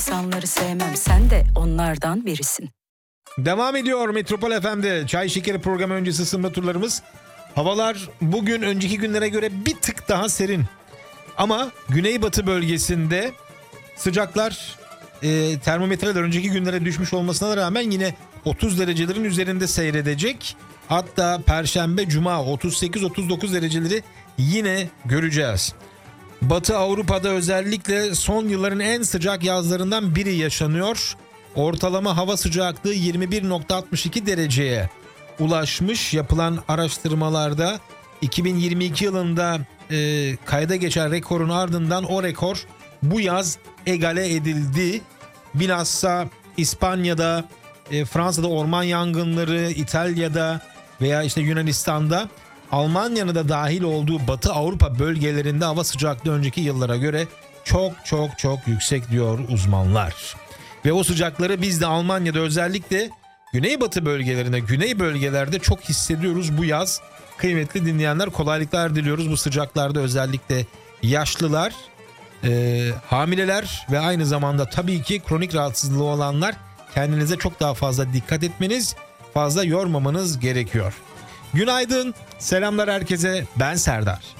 insanları sevmem, sen de onlardan birisin. Devam ediyor Metropol FM'de Çay Şekeri programı öncesi ısınma turlarımız. Havalar bugün önceki günlere göre bir tık daha serin. Ama güneybatı bölgesinde sıcaklar termometreler önceki günlere düşmüş olmasına rağmen yine 30 derecelerin üzerinde seyredecek. Hatta Perşembe, Cuma 38-39 dereceleri yine göreceğiz. Batı Avrupa'da özellikle son yılların en sıcak yazlarından biri yaşanıyor. Ortalama hava sıcaklığı 21.62 dereceye ulaşmış. Yapılan araştırmalarda 2022 yılında kayda geçen rekorun ardından o rekor bu yaz egale edildi. Bilhassa İspanya'da, Fransa'da orman yangınları, İtalya'da veya işte Yunanistan'da, Almanya'nın da dahil olduğu Batı Avrupa bölgelerinde hava sıcaklığı önceki yıllara göre çok yüksek diyor uzmanlar. Ve o sıcakları biz de Almanya'da özellikle güneybatı bölgelerinde, güney bölgelerde çok hissediyoruz bu yaz. Kıymetli dinleyenler, kolaylıklar diliyoruz bu sıcaklarda, özellikle yaşlılar, hamileler ve aynı zamanda tabii ki kronik rahatsızlığı olanlar, kendinize çok daha fazla dikkat etmeniz, fazla yormamanız gerekiyor. Günaydın, selamlar herkese, ben Serdar.